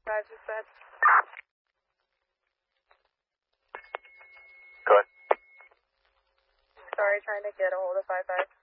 you said? Go ahead. Sorry, trying to get a hold of 55.